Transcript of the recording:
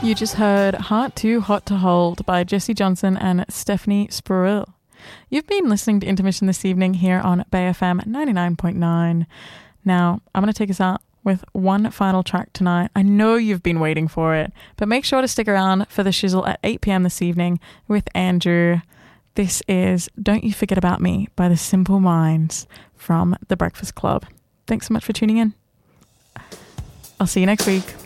You just heard Heart Too Hot to Hold by Jesse Johnson and Stephanie Spurrill. You've been listening to Intermission this evening here on Bay FM 99.9. Now, I'm going to take us out with one final track tonight. I know you've been waiting for it, but make sure to stick around for the shizzle at 8 p.m. this evening with Andrew. This is Don't You Forget About Me by the Simple Minds from The Breakfast Club. Thanks so much for tuning in. I'll see you next week.